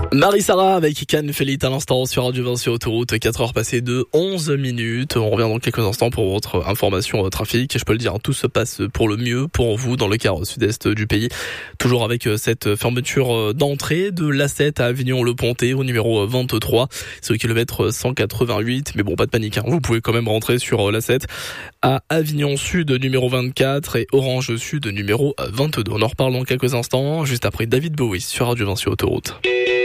Marie-Sarah avec Can Félite à l'instant sur Radio Vinci Autoroute, 4h passées de 11 minutes. On revient dans quelques instants pour votre information trafic. Je peux le dire, tout se passe pour le mieux pour vous dans le quart sud-est du pays. Toujours avec cette fermeture d'entrée de l'A7 à Avignon-le-Pontet au numéro 23. C'est au kilomètre 188. Mais bon, pas de panique, vous pouvez quand même rentrer sur l'A7 à Avignon Sud numéro 24 et Orange Sud numéro 22. On en reparle dans quelques instants, juste après David Bowie sur Radio Vinci Autoroute.